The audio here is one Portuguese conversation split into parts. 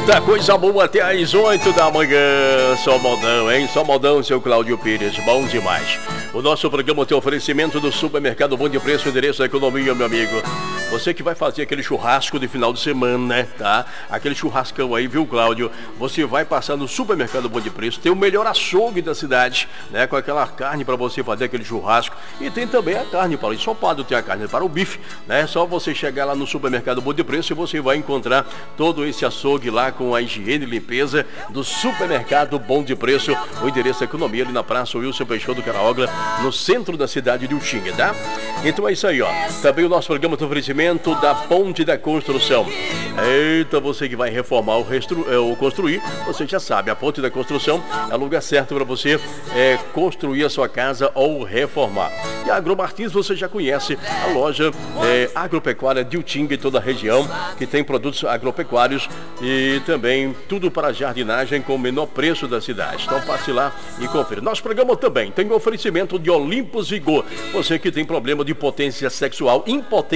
Muita coisa boa até às 8 da manhã. Só modão, hein? Só modão, seu Cláudio Pires. Bom demais. O nosso programa tem oferecimento do Supermercado Bom de Preço, endereço da economia, meu amigo. Você que vai fazer aquele churrasco de final de semana, né? Tá? Aquele churrascão aí, viu, Cláudio? Você vai passar no Supermercado Bom de Preço. Tem o melhor açougue da cidade, né? Com aquela carne para você fazer aquele churrasco. E tem também a carne para o ensopado, tem a carne para o bife, né? Só você chegar lá no Supermercado Bom de Preço e você vai encontrar todo esse açougue lá com a higiene e limpeza do Supermercado Bom de Preço. O endereço é economia ali na Praça Wilson Peixoto do Caraogla, no centro da cidade de Utinga, tá? Então é isso aí, ó. Também o nosso programa de oferecimento da Ponte da Construção. Eita, você que vai reformar ou construir, você já sabe, a Ponte da Construção é o lugar certo para você construir a sua casa ou reformar. E a Agromartins você já conhece, a loja agropecuária de Utinga e toda a região, que tem produtos agropecuários e também tudo para jardinagem com o menor preço da cidade. Então passe lá e confira. Nosso programa também tem o oferecimento de Olympus Vigor. Você que tem problema de impotência sexual,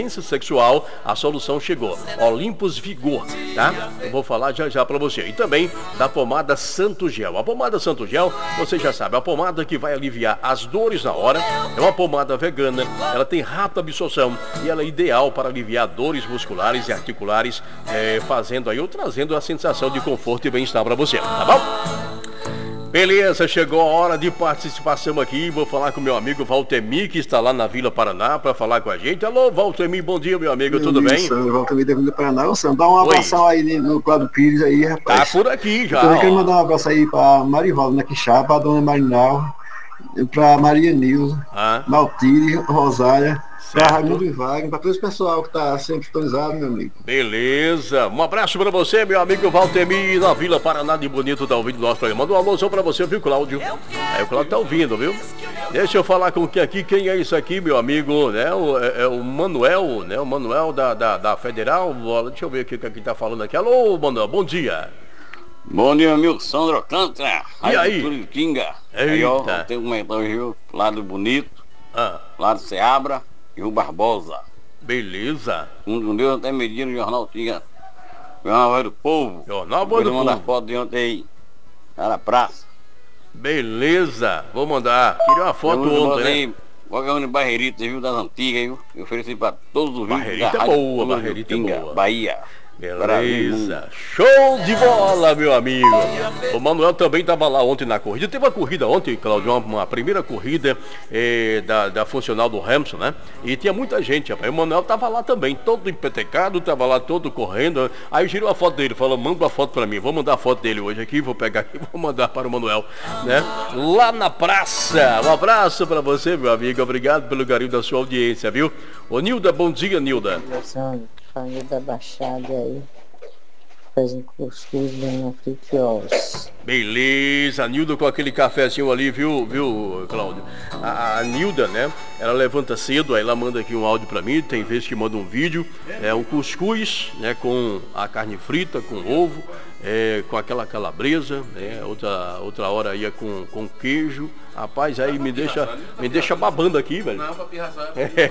a solução chegou. Olympus Vigor, tá? Eu vou falar já para você. E também da pomada Santo Gel. A pomada Santo Gel, você já sabe, a pomada que vai aliviar as dores na hora. É uma pomada vegana, ela tem rápida absorção e ela é ideal para aliviar dores musculares e articulares, fazendo aí ou trazendo a sensação de conforto e bem-estar para você, tá bom? Beleza, chegou a hora de participação aqui. Vou falar com meu amigo Valtemir, que está lá na Vila Paraná, para falar com a gente. Alô, Valtemir, bom dia, meu amigo, tudo bem? Sandro, Valtemir da Vila Paraná. Ô, Sandro, dá um abração aí no Cláudio Pires aí, rapaz. Tá por aqui já. Eu quero mandar um abraço aí para Marivaldo, né, Quixá, para Dona Marinal, para Maria Nilza, Maltire, Rosária, para Raimundo e Wagner, para todo esse pessoal que está sempre sintonizado, meu amigo. Beleza, um abraço para você, meu amigo Valtemir, na Vila Paraná de Bonito, tá ouvindo o nosso programa. Manda um alôzão para você, viu, Cláudio? Aí o Cláudio tá ouvindo, viu? Deixa eu falar com quem é isso aqui, meu amigo, né? O Manuel, né? O Manuel da Federal. Deixa eu ver o que tá falando aqui. Alô, Manuel, bom dia. Bom dia, amigo Sandro Alcântara. E aí? Turitinga. Aí, ó, tem um comentário lá do Bonito, lá do Seabra e o Barbosa. Beleza. Um Deus até medir no jornal tinha. Jornal Voz do Povo. Jornal Voz do Povo. Manda foto de ontem aí. Lá na praça. Beleza. Vou mandar. Tirei uma foto ontem, né? Qualquer um de Barreirita, viu, das antigas, viu? Eu ofereci pra todos os vídeos. Barreirita boa, Barreirita boa. Bahia. Beleza, show de bola, meu amigo. O Manuel também estava lá ontem na corrida. Teve uma corrida ontem, Claudio, uma primeira corrida da funcional do Hamilton, né? E tinha muita gente, rapaz. O Manuel estava lá também, todo empetecado, estava lá todo correndo. Aí girou a foto dele, falou, manda uma foto para mim. Vou mandar a foto dele hoje aqui, vou pegar aqui, vou mandar para o Manuel, né? Lá na praça. Um abraço para você, meu amigo. Obrigado pelo carinho da sua audiência, viu? Ô, Nilda, bom dia, Nilda. Família da Baixada aí, fazem cuscuz na friquiose. Beleza, a Nilda com aquele cafezinho ali, viu, Cláudio? A Nilda, né, ela levanta cedo, aí ela manda aqui um áudio pra mim, tem vezes que manda um vídeo, um cuscuz, né, com a carne frita, com ovo, com aquela calabresa, né, outra hora ia com queijo. Rapaz, aí me deixa babando aqui, velho. Não, pra pirraçar.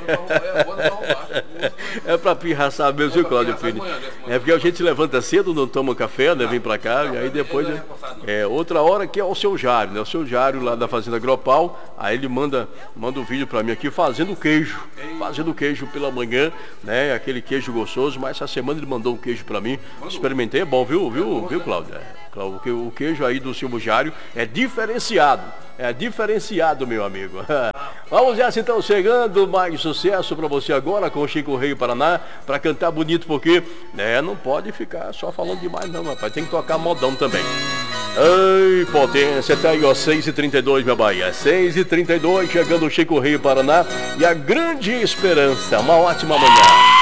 É pra pirraçar mesmo, viu, Cláudio Pires? É porque a gente levanta cedo, não toma café, né? Vem pra cá, e aí depois... outra hora que é o seu Jário, né? O seu Jário lá da Fazenda Gropal, aí ele manda um vídeo pra mim aqui fazendo queijo. Fazendo queijo pela manhã, né? Aquele queijo gostoso, mas essa semana ele mandou um queijo pra mim. Experimentei, é bom, viu, Cláudio? O queijo aí do Silvio Jário é diferenciado. É diferenciado, meu amigo. Vamos nessa então, chegando, mais sucesso pra você agora com o Chico Rei Paraná, pra cantar bonito, porque não pode ficar só falando demais não, rapaz, tem que tocar modão também. Ei, potência, tá aí, ó, 6h32, minha Bahia, 6h32, chegando o Chico Rei Paraná e a grande esperança. Uma ótima manhã.